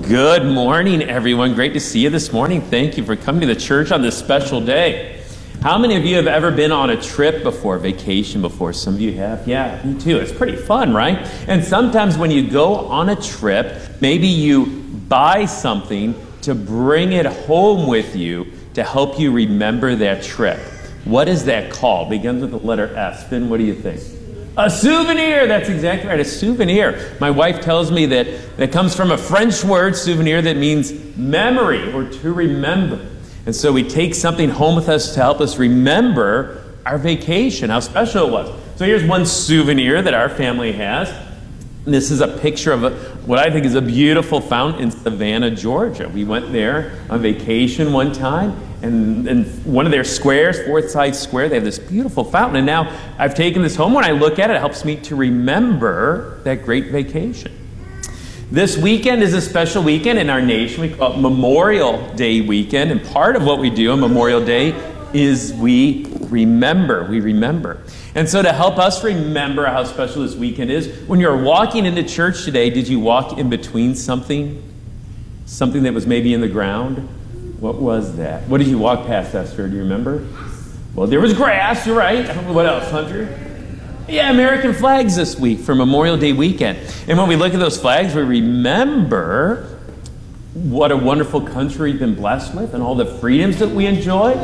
Good morning, everyone. Great to see you this morning. Thank you for coming to the church on this special day. How many of you have ever been on a trip before, vacation before? Some of you have. Yeah, me too. It's pretty fun, right? And sometimes when you go on a trip, maybe you buy something to bring it home with you to help you remember that trip. What is that called? Begins with the letter S. Finn, what do you think? A souvenir. That's exactly right. A souvenir. My wife tells me that comes from a French word, souvenir, that means memory or to remember. And so we take something home with us to help us remember our vacation, how special it was. So here's one souvenir that our family has. This is a picture of what I think is a beautiful fountain in Savannah, Georgia. We went there on vacation one time, and one of their squares, Forsyth Square, they have this beautiful fountain. And now I've taken this home. When I look at it, it helps me to remember that great vacation. This weekend is a special weekend in our nation. We call it Memorial Day weekend. And part of what we do on Memorial Day is we remember. We remember. And so to help us remember how special this weekend is, when you're walking into church today, did you walk in between something? Something that was maybe in the ground? What was that? What did you walk past, Esther? Do you remember? Well, there was grass, you're right. What else, Hunter? Yeah, American flags this week for Memorial Day weekend. And when we look at those flags, we remember what a wonderful country we've been blessed with and all the freedoms that we enjoy.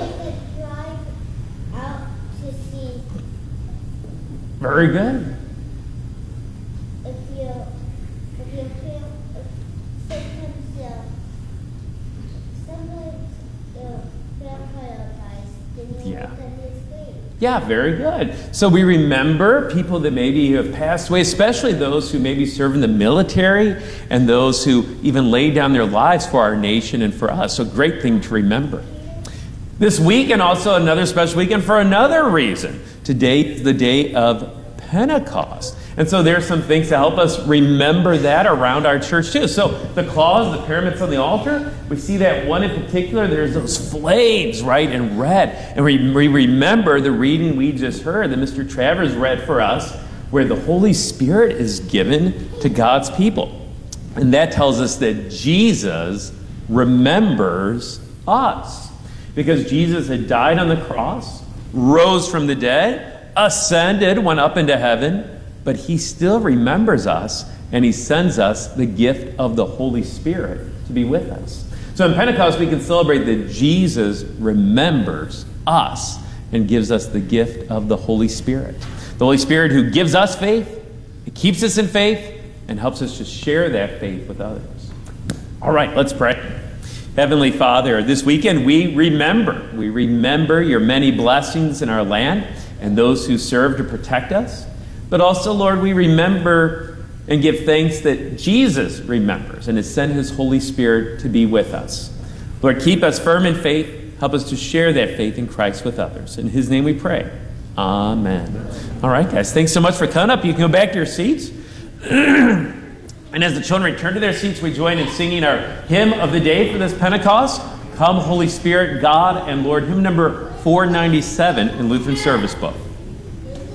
Very good. Yeah, very good. So we remember people that maybe have passed away, especially those who maybe serve in the military and those who even laid down their lives for our nation and for us. So great thing to remember. This weekend also another special weekend for another reason. Today is the day of Pentecost. And so there's some things to help us remember that around our church too. So the claws, the pyramids on the altar, we see that one in particular, there's those flames, right, in red. And we remember the reading we just heard that Mr. Travers read for us, where the Holy Spirit is given to God's people. And that tells us that Jesus remembers us. Because Jesus had died on the cross, rose from the dead, ascended, went up into heaven, but he still remembers us, and he sends us the gift of the Holy Spirit to be with us. So in Pentecost, we can celebrate that Jesus remembers us and gives us the gift of the Holy Spirit. The Holy Spirit who gives us faith, it keeps us in faith, and helps us to share that faith with others. All right, let's pray. Heavenly Father, this weekend we remember your many blessings in our land and those who serve to protect us. But also, Lord, we remember and give thanks that Jesus remembers and has sent his Holy Spirit to be with us. Lord, keep us firm in faith. Help us to share that faith in Christ with others. In his name we pray. Amen. All right, guys, thanks so much for coming up. You can go back to your seats. And as the children return to their seats, we join in singing our hymn of the day for this Pentecost, Come Holy Spirit, God and Lord, hymn number 497 in Lutheran Service Book.